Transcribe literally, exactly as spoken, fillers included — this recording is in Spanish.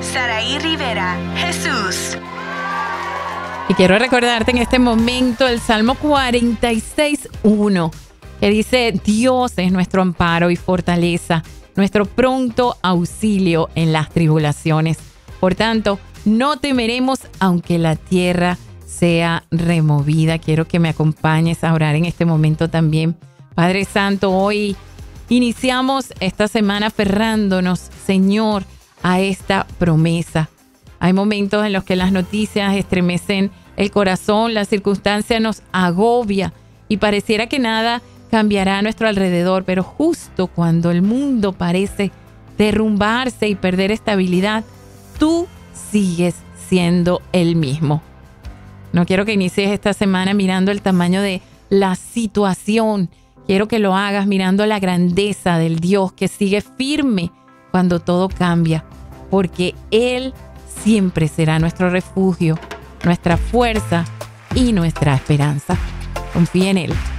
Saraí Rivera, Jesús. Y quiero recordarte en este momento el Salmo cuarenta y seis, uno, que dice: Dios es nuestro amparo y fortaleza, nuestro pronto auxilio en las tribulaciones. Por tanto, no temeremos aunque la tierra sea removida. Quiero que me acompañes a orar en este momento también. Padre Santo, hoy iniciamos esta semana aferrándonos, Señor, a esta promesa. Hay momentos en los que las noticias estremecen el corazón, la circunstancia nos agobia y pareciera que nada cambiará a nuestro alrededor, pero justo cuando el mundo parece derrumbarse y perder estabilidad, tú sigues siendo el mismo. No quiero que inicies esta semana mirando el tamaño de la situación. Quiero que lo hagas mirando la grandeza del Dios que sigue firme cuando todo cambia, porque Él siempre será nuestro refugio, nuestra fuerza y nuestra esperanza. Confía en Él.